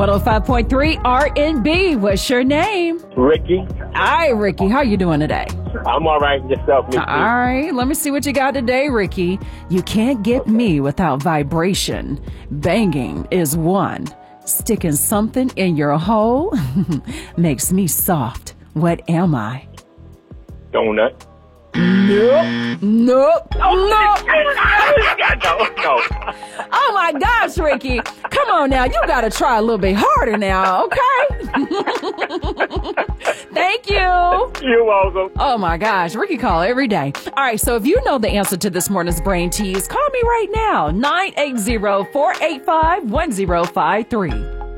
105.3 R&B. What's your name? Ricky. Hi, Ricky. How you doing today? I'm all right. Yourself, Miss All right. Let me see what you got today, Ricky. You can't get me without vibration. Banging is one. Sticking something in your hole makes me soft. What am I? Donut. Nope. Nope. No. Oh my gosh, Ricky. Come on now. You got to try a little bit harder now, okay? Thank you. You're welcome. Oh my gosh. Ricky call every day. All right. So if you know the answer to this morning's brain tease, call me right now. 980-485-1053.